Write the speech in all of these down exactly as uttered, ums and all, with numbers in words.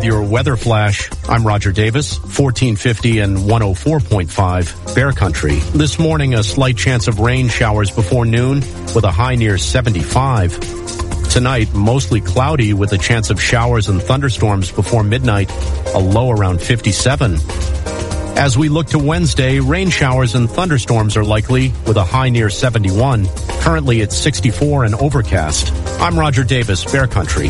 with your weather flash. I'm Roger Davis, fourteen fifty and one oh four point five Bear Country. This morning, a slight chance of rain showers before noon with a high near seventy-five. Tonight, mostly cloudy with a chance of showers and thunderstorms before midnight, a low around fifty-seven. As we look to Wednesday, rain showers and thunderstorms are likely with a high near seventy-one. Currently it's sixty-four and overcast. I'm Roger Davis, Bear Country.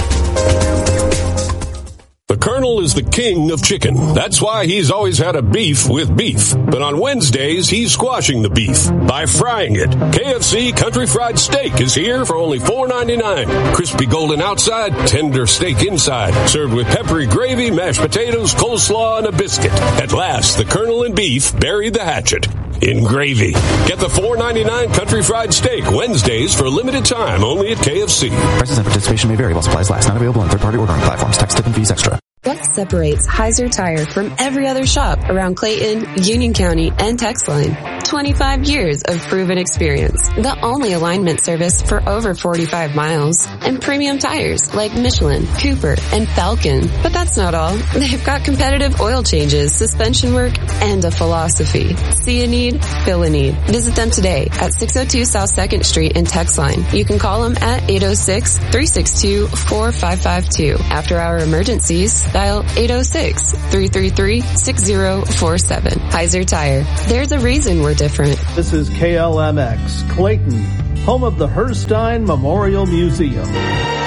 The Colonel is the king of chicken. That's why he's always had a beef with beef. But on Wednesdays, he's squashing the beef by frying it. K F C Country Fried Steak is here for only four ninety-nine. Crispy golden outside, tender steak inside. Served with peppery gravy, mashed potatoes, coleslaw, and a biscuit. At last, the Colonel and beef buried the hatchet in gravy. Get the four ninety-nine Country Fried Steak Wednesdays for a limited time only at K F C. Prices and participation may vary while supplies last. Not available on third-party ordering platforms. Tax, tip, and fees extra. What separates Heiser Tire from every other shop around Clayton, Union County, and Texline? twenty-five years of proven experience. The only alignment service for over forty-five miles. And premium tires like Michelin, Cooper, and Falcon. But that's not all. They've got competitive oil changes, suspension work, and a philosophy. See a need, fill a need. Visit them today at six oh two South second Street in Texline. You can call them at eight oh six, three six two, four five five two. After our emergencies, dial eight oh six, three three three, six oh four seven. Heiser Tire. There's a reason we're different. This is K L M X, Clayton, home of the Herstein Memorial Museum.